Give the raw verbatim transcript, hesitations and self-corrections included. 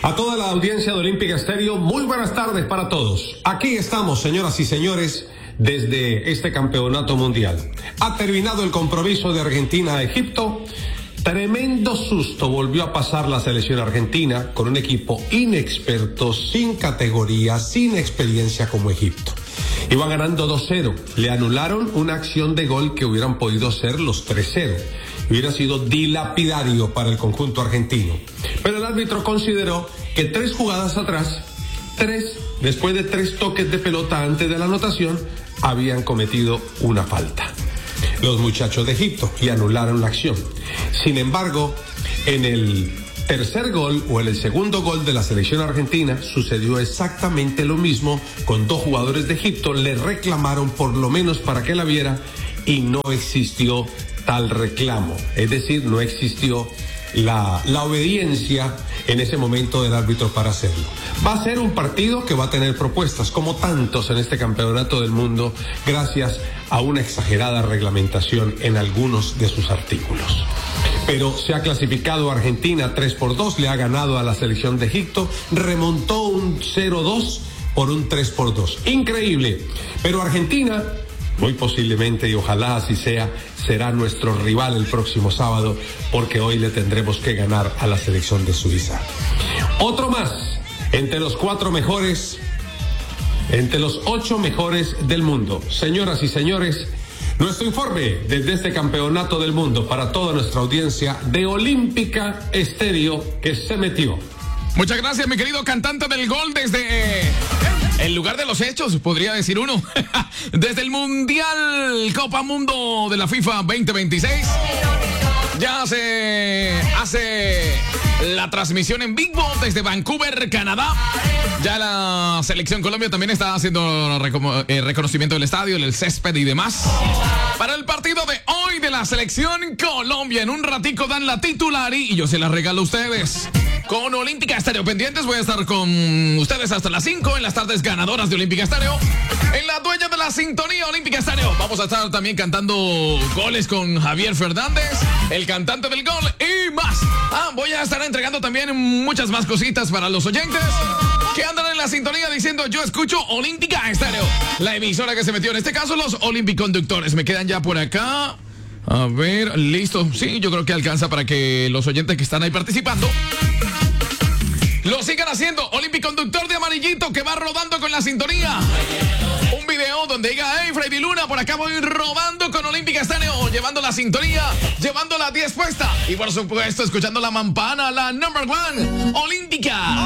A toda la audiencia de Olímpica Estéreo, muy buenas tardes para todos. Aquí estamos, señoras y señores, desde este campeonato mundial. Ha terminado el compromiso de Argentina a Egipto. Tremendo susto volvió a pasar la selección argentina con un equipo inexperto, sin categoría, sin experiencia como Egipto. Iban ganando dos cero. Le anularon una acción de gol que hubieran podido ser los tres cero. Hubiera sido dilapidario para el conjunto argentino. Pero el árbitro consideró que tres jugadas atrás, tres, después de tres toques de pelota antes de la anotación, habían cometido una falta los muchachos de Egipto y anularon la acción. Sin embargo, en el tercer gol o en el segundo gol de la selección argentina sucedió exactamente lo mismo con dos jugadores de Egipto. Le reclamaron por lo menos para que la viera y no existió tal reclamo, es decir, no existió la, la obediencia en ese momento del árbitro para hacerlo. Va a ser un partido que va a tener propuestas, como tantos en este campeonato del mundo, gracias a una exagerada reglamentación en algunos de sus artículos. Pero se ha clasificado Argentina tres por dos, le ha ganado a la selección de Egipto, remontó un cero dos por un tres por dos. Increíble, pero Argentina, muy posiblemente, y ojalá así sea, será nuestro rival el próximo sábado, porque hoy le tendremos que ganar a la selección de Suiza. Otro más, entre los cuatro mejores, entre los ocho mejores del mundo. Señoras y señores, nuestro informe desde este campeonato del mundo para toda nuestra audiencia de Olímpica Estéreo que se metió. Muchas gracias, mi querido cantante del gol desde el lugar de los hechos, podría decir uno. Desde el Mundial Copa Mundo de la FIFA veinte veintiséis. Ya se hace la transmisión en vivo desde Vancouver, Canadá. Ya la selección Colombia también está haciendo reco- eh, reconocimiento del estadio, el césped y demás. Para el partido de hoy de la selección Colombia, en un ratico dan la titular y yo se la regalo a ustedes. Con Olímpica Estéreo pendientes, voy a estar con ustedes hasta las cinco en las tardes ganadoras de Olímpica Estéreo. En la dueña de la sintonía Olímpica Estéreo. Vamos a estar también cantando goles con Javier Fernández, el cantante del gol y más. Ah, voy a estar entregando también muchas más cositas para los oyentes que andan en la sintonía diciendo yo escucho Olímpica Estéreo, la emisora que se metió, en este caso los Olympiconductores. Me quedan ya por acá. A ver, listo. Sí, yo creo que alcanza para que los oyentes que están ahí participando lo sigan haciendo. Olympiconductor de amarillito que va rodando con la sintonía. Un video donde diga, hey, Freddy Luna, por acá voy rodando con Olímpica Estéreo, llevando la sintonía, llevando la diez puesta. Y por supuesto, escuchando la mampana, la number one, Olímpica